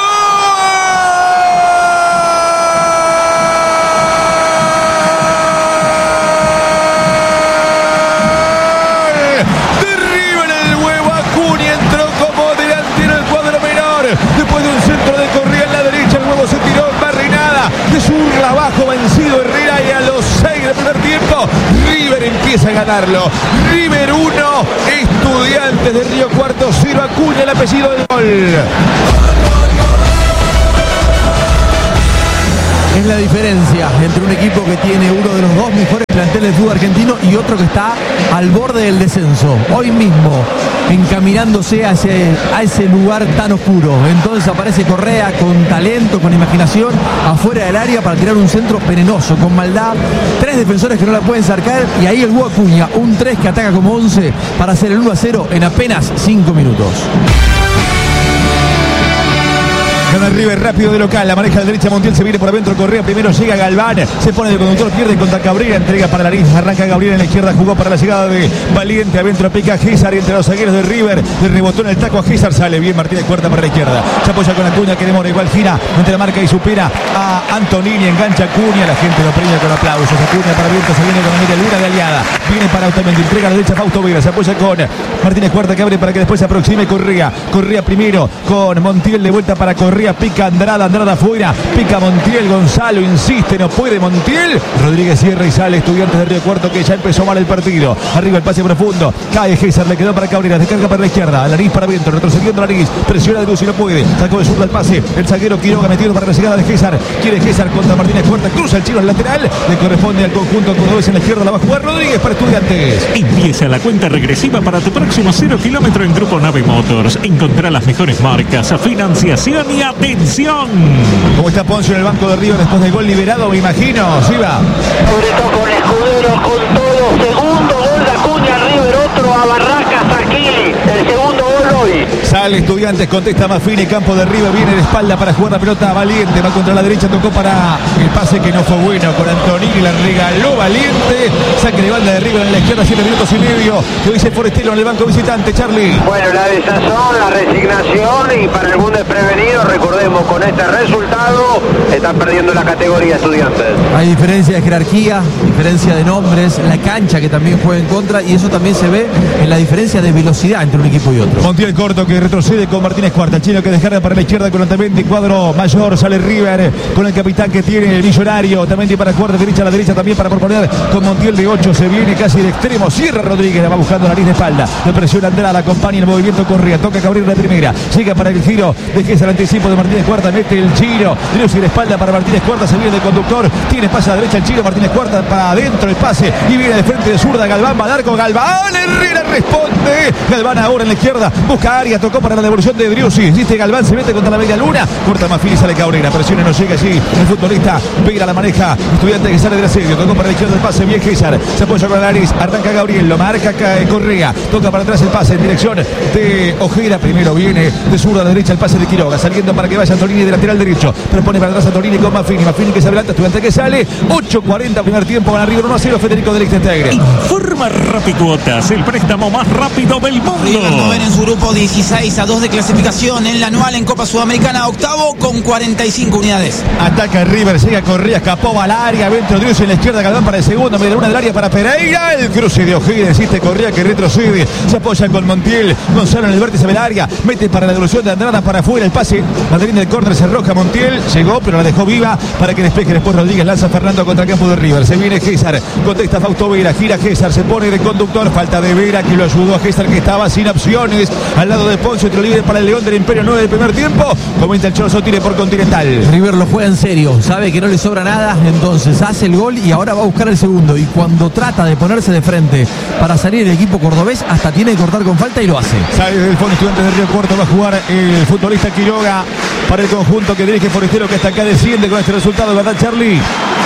Después de un centro de Correa en la derecha, el huevo se tiró en barrinada de zurda abajo, vencido Herrera, y a los 6 del primer tiempo River empieza a ganarlo. River 1, Estudiantes de Río Cuarto 0. Acuña el apellido del gol. Es la diferencia entre un equipo que tiene uno de los dos mejores planteles del fútbol argentino y otro que está al borde del descenso. Hoy mismo, encaminándose a ese lugar tan oscuro. Entonces aparece Correa con talento, con imaginación, afuera del área para tirar un centro venenoso, con maldad. 3 defensores que no la pueden sacar y ahí el Hugo Acuña, un 3 que ataca como 11 para hacer el 1-0 en apenas 5 minutos. Gana River rápido de local, la maneja de derecha Montiel, se viene por adentro Correa, primero llega Galván, se pone de conductor, pierde contra Cabrera, entrega para Larín, arranca Gabriel en la izquierda, jugó para la llegada de Valiente, adentro pica Gésar y entre los zagueros de River, le rebotó en el taco a Gésar, sale bien Martínez Cuarta para la izquierda, se apoya con Acuña que demora, igual gira entre la marca y supera a Antonini, engancha Acuña, la gente lo premia con aplausos, Acuña para Viento, se viene con la media luna de aliada, viene para Otamendi, entrega a la derecha Fausto Vera, se apoya con Martínez Cuarta que abre para que después se aproxime Correa primero con Montiel, de vuelta para Correa, pica Andrada afuera, pica Montiel, Gonzalo insiste, no puede Montiel, Rodríguez cierra y sale Estudiantes de Río Cuarto que ya empezó mal el partido, arriba el pase profundo, cae Gésar, le quedó para Cabrera, descarga para la izquierda, Alanis para Viento, retrocediendo Alanis, presiona de luz y no puede, sacó de zurda el pase, el zaguero Quiroga metido para la llegada de Gésar, quiere Gésar contra Martínez Cuarta, cruza el chino al lateral, le corresponde al conjunto cordobés en la izquierda, la va a jugar Rodríguez para Estudiantes. Empieza la cuenta regresiva para tu próximo 0 kilómetro en Grupo Nave Motors. Encontrá las mejores marcas, financiación y atención. ¿Cómo está Poncio en el banco de River después del gol liberado, me imagino? Sí va. Sobre todo con Escudero, con todo. Segundo gol de Acuña, River, otro a Barracas, Aquili. El segundo gol hoy. Sale Estudiantes, contesta Mafini, campo de River, viene de espalda para jugar la pelota Valiente, va contra la derecha, tocó para el pase que no fue bueno con Antonini, la regaló Valiente, saque de banda de River en la izquierda, 7 minutos y medio, que dice Forestelo en el banco visitante, Charlie. Bueno, la desazón, la resignación y para algún desprevenido, recordemos, con este resultado están perdiendo la categoría Estudiantes. Hay diferencia de jerarquía, diferencia de nombres, la cancha que también juega en contra y eso también se ve en la diferencia de velocidad entre un equipo y otro. Montiel corto que retrocede con Martínez Cuarta, el chino que descarga para la izquierda con Otamendi, cuadro mayor, sale River con el capitán que tiene el millonario, Otamendi para Cuarta, derecha a la derecha también para proponer con Montiel de 8, se viene casi de extremo, cierra Rodríguez, la va buscando la línea de espalda, le presiona Andrada, acompaña el movimiento Correa, toca Cabrera la primera, llega para el giro, deje el anticipo de Martínez Cuarta, mete el chino, Drius y la espalda para Martínez Cuarta, se viene de conductor, tiene pase a la derecha el chino, Martínez Cuarta para adentro el pase y viene de frente de zurda, Galván va a dar con Galván, Herrera responde, Galván ahora en la izquierda, busca área, tocó para la devolución de Drius, existe Galván, se mete contra la media luna, corta Mafini, sale Cabrera, presiona, no llega allí, el futbolista Vera la maneja, Estudiante que sale del asedio, tocó para la izquierda el pase, bien Gésar, se apoya con la nariz, arranca Gabriel, lo marca Correa, toca para atrás el pase en dirección de Ojeda, primero viene de zurda a la derecha el pase de Quiroga, saliendo para que vaya Antonini de lateral derecho, pero pone para atrás Antonini con Mafini que se adelanta, Estudiante que sale, 8:40 primer tiempo, van arriba 1-0, Federico de Lichtenstein. Firma Rapicuotas, el préstamo más rápido del mundo. River noveno en su grupo, 16 a 2 de clasificación en la anual en Copa Sudamericana, octavo con 45 unidades. Ataca River, llega Correa, escapó al área, Ventro Driussi en la izquierda, Galván para el segundo, media luna del área para Pereira, el cruce de O'Higgins, insiste Correa que retrocede, se apoya con Montiel, Gonzalo en el vértice del área, mete para la devolución de Andrada para afuera, el pase, mandarín del córner, se arroja Montiel, llegó pero la dejó viva para que despeje después Rodríguez, lanza Fernando contra el campo de River, se viene César, contesta Fausto Vera, gira César, se pone de conductor, falta de Vera que lo ayudó a César que estaba sin opciones, al lado de Ponce, otro libre para el León del Imperio 9 del primer tiempo, comenta el Cholo Sotile por Continental. River lo juega en serio, sabe que no le sobra nada, entonces hace el gol y ahora va a buscar el segundo, y cuando trata de ponerse de frente para salir el equipo cordobés, hasta tiene que cortar con falta y lo hace. Sale del fondo Estudiantes de Río Cuarto, va a jugar el futbolista Quiroga para el conjunto que dirige Forestero, que hasta acá desciende con este resultado, ¿verdad, Charlie?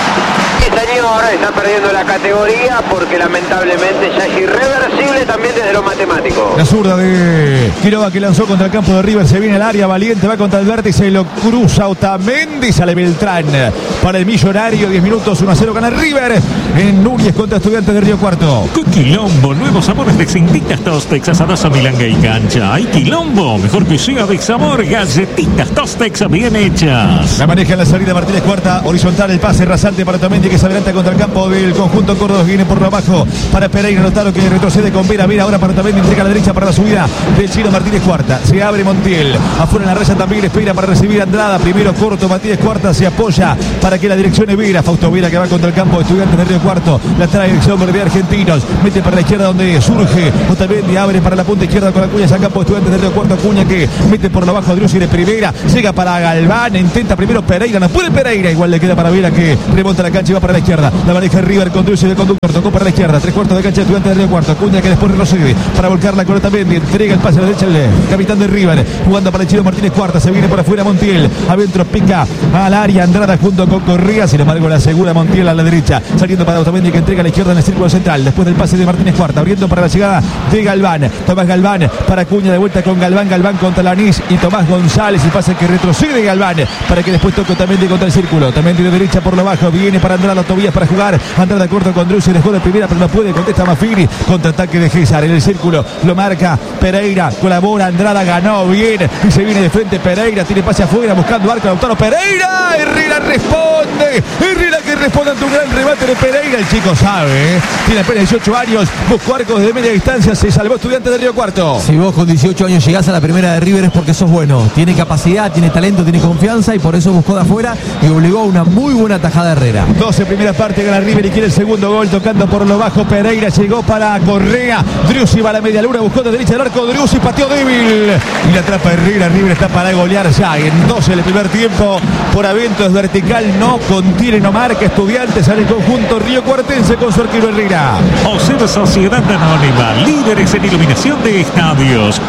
Sí, señor, está perdiendo la categoría porque lamentablemente ya es irreversible también desde lo matemático. La zurda de Quiroga que lanzó contra el campo de River, se viene al área, Valiente va contra el vértice, lo cruza Otamendi, sale Beltrán para el millonario, 10 minutos, 1-0 gana River en Núñez contra Estudiantes de Río Cuarto. ¡Qué quilombo! Nuevos sabores de Cintitas Tostex, asados a milanga y cancha. ¡Hay quilombo! Mejor que sea de sabor, galletitas Tostex bien hechas. La maneja en la salida Martínez Cuarta, horizontal el pase rasante para Otamendi que se adelanta contra el campo del conjunto Córdoba, viene por abajo para Pereira, Notaro que retrocede con Vera, ahora para Otamendi, entrega a la derecha para la subida del chino Martínez Cuarta, se abre Montiel, afuera en la raya también espera para recibir Andrada, primero corto Martínez Cuarta, se apoya para que la dirección es Vera, Fausto Vera que va contra el campo de Estudiantes de Río Cuarto, la trae dirección de Argentinos, mete para la izquierda donde surge Otamendi, abre para la punta izquierda con Acuña, saca por Estudiantes de Río Cuarto, Acuña que mete por la abajo Driussi de primera, llega para Galván, intenta primero Pereira, no puede Pereira, igual le queda para Vera que remonta la cancha y va para la izquierda, la maneja River con Driussi de conductor, tocó para la izquierda, 3/4 de cancha de Estudiantes de Río Cuarto, Acuña que después retrocede para volcarla con Otamendi, entrega el pase a la derecha el capitán de River, jugando para el chino Martínez Cuarta, se viene por afuera Montiel, adentro pica al área Andrada junto con Correa, sin embargo la asegura Montiel a la derecha, saliendo para Otamendi que entrega a la izquierda en el círculo central, después del pase de Martínez Cuarta, abriendo para la llegada de Galván, Tomás Galván para Acuña, de vuelta con Galván, Galván contra Lanís y Tomás González, y pasa que retrocede Galván para que después toque Otamendi contra el círculo, Otamendi de derecha por lo bajo, viene para Andrada, Tobías para jugar, Andrada corto con Driussi, dejó de primera pero no puede, contesta Mafini, contraataque de César en el círculo, lo marca Pereira, colabora Andrada, ganó bien y se viene de frente Pereira, tiene pase afuera buscando arco, Lautaro Pereira, Herrera responde, Herrera que responde ante un gran remate de Pereira, el chico sabe, tiene apenas 18 años, buscó arcos de media distancia, se salvó Estudiantes de Río Cuarto. Si vos con 18 años llegás a la primera de River es porque sos bueno, tiene capacidad, tiene talento, tiene confianza y por eso buscó de afuera y obligó a una muy buena tajada Herrera. 12 primera parte, gana River y quiere el segundo gol, tocando por lo bajo Pereira, llegó para Correa, Driussi va a la media luna, buscó de derecha del arco, Driussi pateó débil y la atrapa Herrera, River está para golear ya en 12 el primer tiempo, por Aventos vertical, no contiene, no marca Estudiantes al conjunto riocuartense con su arquero Herrera. OSEB Sociedad Anónima, líderes en iluminación de estadios,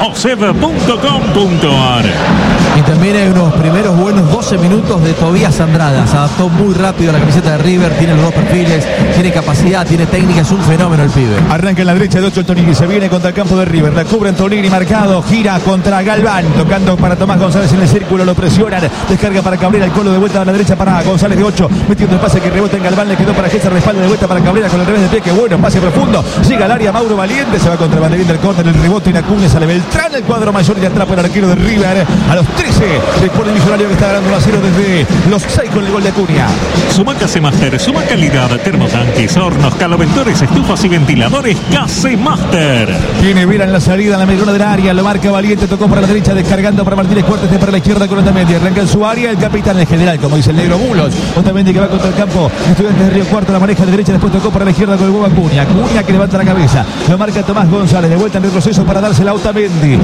oseb.com.ar. Y también hay unos primeros buenos 12 minutos de Tobías Andrada, se adaptó muy rápido a la camiseta de River, tiene los dos perfiles, tiene capacidad, tiene técnica, es un fenómeno el pibe. Arranca en la derecha de 8 Antonini, se viene contra el campo de River, la cubre Antonini marcado, gira contra Galván, tocando para Tomás González en el círculo, lo presionan, descarga para Cabrera, el colo de vuelta a la derecha para González de 8, metiendo el pase que rebota en Galván, le quedó para César, respalda de vuelta para Cabrera con el revés de pie, que bueno, pase profundo, llega al área Mauro Valiente, se va contra el banderín del córner, el rebote en Acuña, sale Beltrán, el cuadro mayor y atrapa el arquero de River a los 13, después del Millonario que está ganando 1-0 desde los 6 con el gol de Acuña. Sumaca Master, suma calidad, termotanques, hornos, caloventores, estufas y ventiladores Master. Tiene Vera en la salida, en la mediana del área, lo marca Valiente, tocó para la derecha, descargando para Martínez Cuarta, para la izquierda con Otamendi, arranca en su área, el capitán, el general, como dice el negro Bulos, Otamendi que va contra el campo, Estudiantes de Río Cuarto, la maneja de derecha, después tocó para la izquierda con el huevo Acuña, Acuña que levanta la cabeza, lo marca Tomás González, de vuelta en retroceso para dársela a Otamendi,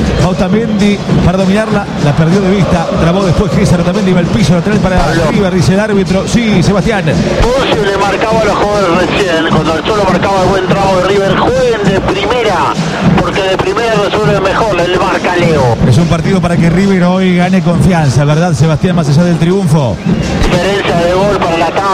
para dominarla, la perdió de vista, trabó después César, Otamendi va al piso, lateral para River, dice el árbitro, sí, Sebastián. Posible marcaba a los jóvenes recién, cuando el Cholo marcaba el buen trabajo de River, jueguen de primera, porque de primera resuelve mejor, el marca Leo. Es un partido para que River hoy gane confianza, ¿verdad, Sebastián, más allá del triunfo? Diferencia de gol para la tabla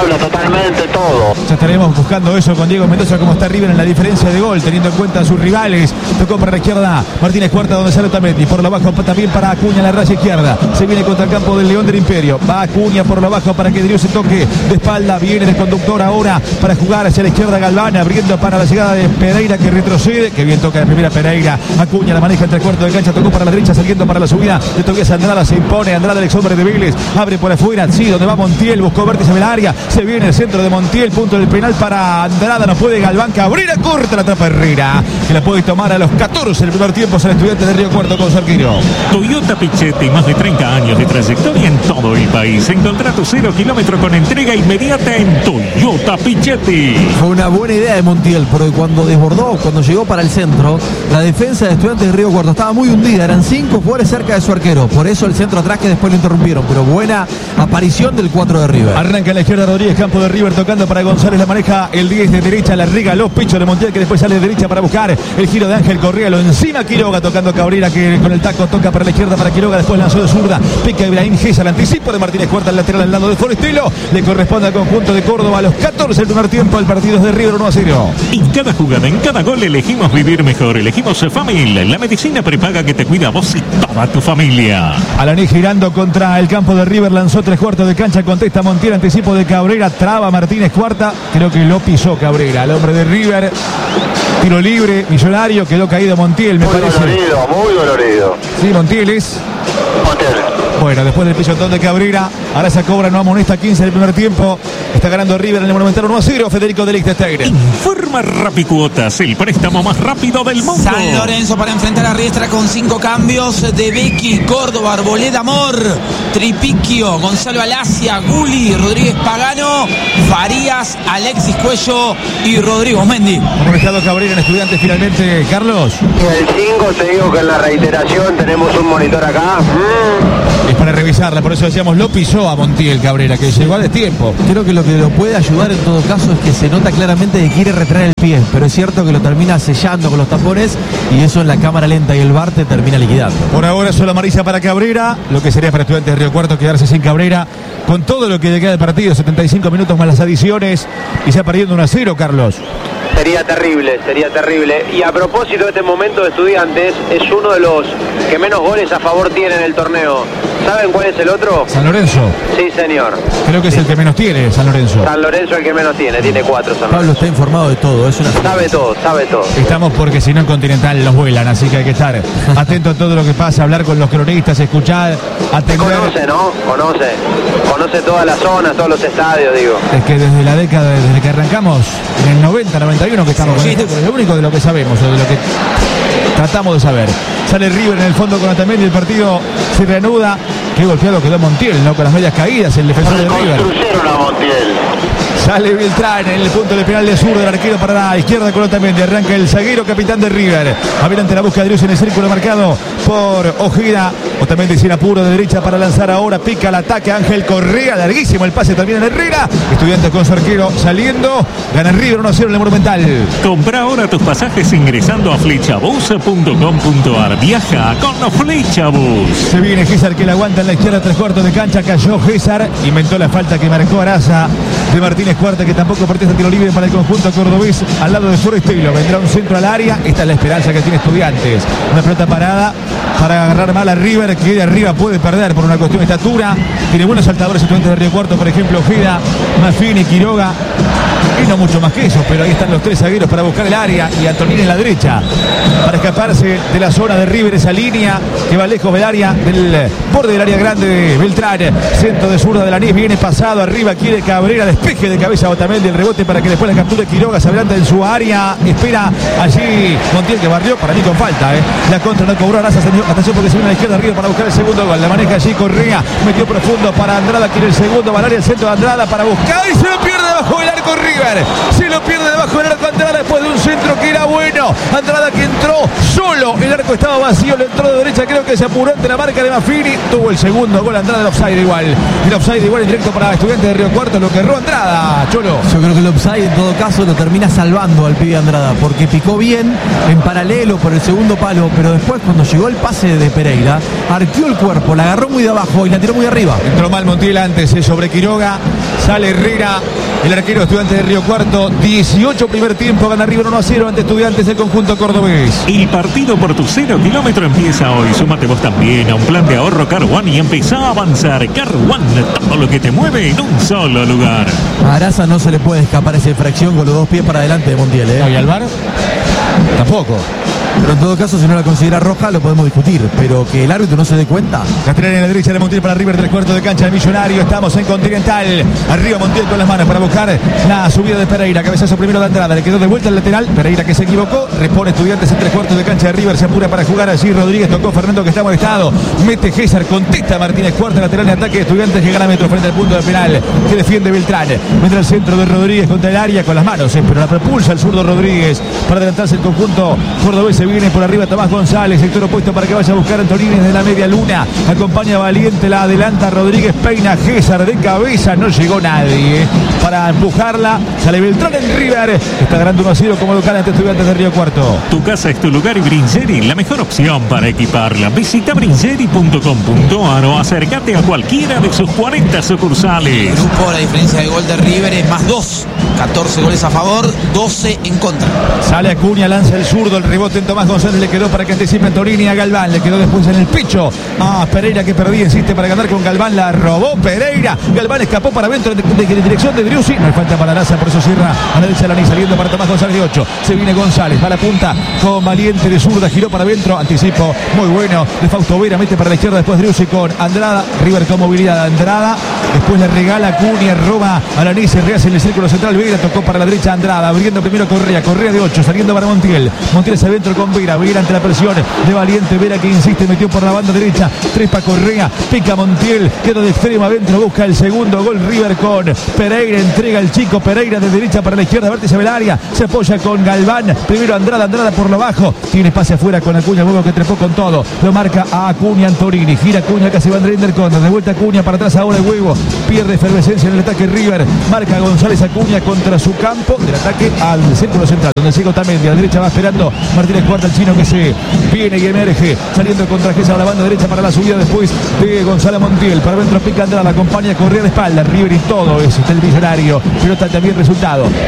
habla totalmente todo. Ya estaremos buscando eso con Diego Mendoza, cómo está River en la diferencia de gol, teniendo en cuenta a sus rivales. Tocó para la izquierda Martínez Cuarta, donde sale Otamendi. Por lo bajo también para Acuña, la raya izquierda. Se viene contra el campo del León del Imperio. Va Acuña por lo bajo para que Driussi se toque de espalda. Viene el conductor ahora para jugar hacia la izquierda Galván, abriendo para la llegada de Pereira, que retrocede. Que bien toca la primera Pereira. Acuña la maneja entre el cuarto de cancha. Tocó para la derecha, saliendo para la subida de Tobias Andrada. Se impone Andrada, el ex hombre de Vélez. Abre por afuera. Sí, donde va Montiel. Buscó vértice en el área. Se viene el centro de Montiel. Punto del penal para Andrada. No puede Galván. Cabrera corta la tapa Herrera, que la puede tomar a los 14 el primer tiempo. Es el Estudiantes de Río Cuarto con su arquero. Toyota Pichetti, más de 30 años de trayectoria en todo el país. Encontrá tu 0 kilómetro con entrega inmediata en Toyota Pichetti. Fue una buena idea de Montiel, porque cuando desbordó, cuando llegó para el centro, la defensa de Estudiantes de Río Cuarto estaba muy hundida. Eran 5 jugadores cerca de su arquero. Por eso el centro atrás, que después lo interrumpieron. Pero buena aparición del 4 de River. Arranca a la izquierda Rodríguez, campo de River, tocando para González. La maneja el 10 de derecha. La regaló pecho de Montiel, que después sale de derecha para buscar el giro de Ángel Correa. Lo encima Quiroga, tocando Cabrera, que con el taco toca para la izquierda para Quiroga. Después lanzó de zurda. Pica Ibrahim Gésar. Anticipo de Martínez Cuarta, el lateral al lado de Forestelo. Le corresponde al conjunto de Córdoba a los 14 del primer tiempo. El partido es de River 1-0. En cada jugada, en cada gol elegimos vivir mejor. Elegimos Famil, la medicina prepaga que te cuida a vos y toda tu familia. Alaní girando contra el campo de River, lanzó 3/4 de cancha, contesta Montiel, anticipo de Cabrera, traba Martínez Cuarta, creo que lo pisó Cabrera, el hombre de River. Tiro libre, Millonario, quedó caído Montiel, me parece. Muy dolorido. Sí, Montiel es. Montiel. Bueno, después del pisotón de Cabrera, ahora se cobra, no amonesta, 15 del primer tiempo. Está ganando River en el Monumental 1-0. Federico de Liechtenstein. Informa Rapicuotas, el préstamo más rápido del mundo. San Lorenzo para enfrentar a Riestra con 5 cambios de Becky, Córdoba, Arboleda, Amor, Tripicchio, Gonzalo Alacia, Guli, Rodríguez Pagano, Farías, Alexis Cuello y Rodrigo Mendy. ¿Cómo ha estado Cabrera en Estudiantes finalmente, Carlos? El 5, te digo que en la reiteración tenemos un monitor acá. Es para revisarla, por eso decíamos, lo pisó a Montiel Cabrera, que llegó a destiempo. Creo que lo que lo puede ayudar en todo caso es que se nota claramente que quiere retraer el pie, pero es cierto que lo termina sellando con los tapones y eso en la cámara lenta y el VAR te termina liquidando. Por ahora solo amarilla para Cabrera, lo que sería para Estudiantes de Río Cuarto quedarse sin Cabrera con todo lo que le queda del partido, 75 minutos más las adiciones y ya perdiendo 1-0, Carlos. Sería terrible. Y a propósito de este momento de Estudiantes, es uno de los que menos goles a favor tiene en el torneo. ¿Saben cuál es el otro? San Lorenzo. Sí, señor. Creo que es el que menos tiene, San Lorenzo. San Lorenzo el que menos tiene 4 San Pablo Lorenzo. está informado de todo, es una... Sabe todo. Estamos porque si no en Continental los vuelan, así que hay que estar atento a todo lo que pasa, hablar con los cronistas, escuchar, atender. Conoce, ¿no? Conoce todas las zonas, todos los estadios, digo. Es que desde la década, desde que arrancamos, en el 90, 91 que estamos con esto, es lo único de lo que sabemos, o de lo que tratamos de saber. Sale River en el fondo con Otamendi, el partido se reanuda. Qué golpeado quedó Montiel, ¿no? Con las medias caídas, el defensor de River. Construyeron a Montiel. Sale Beltrán en el punto de penal de zurdo del arquero para la izquierda con Otamendi. Arranca el zaguero capitán de River. Adelante la busca de Driussi en el círculo marcado por Ojeda. Otamendi sin apuro de derecha para lanzar ahora. Pica el ataque Ángel Correa. Larguísimo el pase también en Herrera. Estudiantes con su arquero saliendo. Gana River 1-0 en el Monumental. Compra ahora tus pasajes ingresando a flechabus.com.ar. Viaja con Flechabus. Se viene Gésar que la aguanta en la izquierda, 3/4 de cancha. Cayó Gésar. Inventó la falta que marcó Araza de Martínez Cuarta, que tampoco partió este tiro libre para el conjunto cordobés al lado de Forestelo. Vendrá un centro al área. Esta es la esperanza que tiene Estudiantes. Una pelota parada para agarrar mal a River, que de arriba puede perder por una cuestión de estatura. Tiene buenos saltadores Estudiantes de Río Cuarto, por ejemplo, Ojeda, Maffini, Quiroga. Y no mucho más que eso, pero ahí están los 3 zagueros para buscar el área y Antonini en la derecha para escaparse de la zona de River, esa línea que va lejos del área, del borde del área grande de Beltrán. Centro de zurda de la Nies, viene pasado arriba, quiere Cabrera, despeje de cabeza Otamendi, el rebote para que después la capture Quiroga, se adelanta en su área, espera allí Montiel que barrió, para mí con falta, la contra no cobró Araza, atención porque se viene a la izquierda River para buscar el segundo gol, la maneja allí Correa, metió profundo para Andrada, quiere el segundo, va al área, el centro de Andrada para buscar y se lo pierde debajo del arco River. Se lo pierde debajo del arco Andrada después de un centro que era bueno. Andrada que entró solo Cholo, el arco estaba vacío, le entró de derecha, creo que se apuró ante la marca de Maffini, tuvo el segundo gol Andrada, el offside igual. El offside igual en directo para Estudiantes de Río Cuarto, lo que erró Andrada, Cholo. Yo creo que el offside en todo caso lo termina salvando al pibe Andrada, porque picó bien en paralelo por el segundo palo, pero después cuando llegó el pase de Pereira, arqueó el cuerpo, la agarró muy de abajo y la tiró muy arriba. Entró mal Montiel antes, sobre Quiroga, sale Herrera, el arquero de Estudiantes de Río Cuarto. 18 primer tiempo, gana River 1-0 ante Estudiantes del conjunto cordobés. El partido por tu 0 kilómetro empieza hoy. Súmate vos también a un plan de ahorro Car One y empezá a avanzar. Car One, todo lo que te mueve en un solo lugar. A Araza no se le puede escapar esa infracción con los dos pies para adelante de Montiel, ¿eh? ¿Y al VAR? Tampoco. Pero en todo caso, si no la considera roja, lo podemos discutir. Pero que el árbitro no se dé cuenta. Lateral en la derecha de Montiel para River, 3/4 de cancha de Millonario. Estamos en Continental. Arriba Montiel con las manos para buscar la subida de Pereira. Cabezazo primero de Andrada. Le quedó de vuelta el lateral. Pereira que se equivocó. Repone Estudiantes en 3/4 de cancha de River. Se apura para jugar allí. Rodríguez tocó Fernando que está molestado. Mete César. Contesta Martínez. Cuarta lateral de ataque de Estudiantes que gana metro frente al punto de penal. Que defiende Beltrán. Mete el centro de Rodríguez contra el área con las manos. Pero la propulsa el zurdo Rodríguez. Para adelantarse el conjunto cordobés. Se viene por arriba Tomás González, sector opuesto para que vaya a buscar a Antonini desde la media luna. Acompaña Valiente, la adelanta Rodríguez, peina César de cabeza, no llegó nadie para empujarla. Sale Beltrán en River, está ganando 1-0 como local ante Estudiantes de Río Cuarto. Tu casa es tu lugar y Brinzeri, la mejor opción para equiparla. Visita brinzeri.com.ar o acércate a cualquiera de sus 40 sucursales. El grupo, la diferencia de gol de River es +2. 14 goles a favor, 12 en contra. Sale Acuña, lanza el zurdo, el rebote en Tomás González, le quedó para que anticipe Antonini a Galván, le quedó después en el pecho a Pereira que perdía, insiste para ganar con Galván, la robó Pereira, Galván escapó para adentro de dirección de Driussi, no hay falta para Laza, por eso cierra a la derecha Lani, saliendo para Tomás González de 8, se viene González, va a la punta con Valiente de zurda, giró para adentro, anticipo muy bueno de Fausto Vera, mete para la izquierda después Driussi con Andrada, River con movilidad de Andrada, después le regala Acuña, roba a Lani, se rehace en el círculo central, Vera tocó para la derecha Andrada, abriendo primero Correa de 8, saliendo para Montiel hacia adentro con Vera ante la presión de Valiente, Vera que insiste, metió por la banda derecha, trepa Correa, pica Montiel, queda de extremo adentro, busca el segundo gol River con Pereira, entrega el chico Pereira de derecha para la izquierda, vértice del área, se apoya con Galván, primero Andrada por lo bajo, tiene espacio afuera con Acuña, huevo que trepó con todo, lo marca a Acuña Antonini, gira Acuña, casi va André Inderconda, de vuelta Acuña para atrás ahora el huevo, pierde efervescencia en el ataque River, marca González Acuña contra su campo, del ataque al círculo central, donde sigue también, a la derecha va esperando Martínez Cuarta, el chino que se viene y emerge, saliendo contra Gesa a la banda derecha para la subida después de Gonzalo Montiel, para adentro pica Andrada, acompaña Correa de espalda, River y todo eso, está el Millonario, pero está también resultado.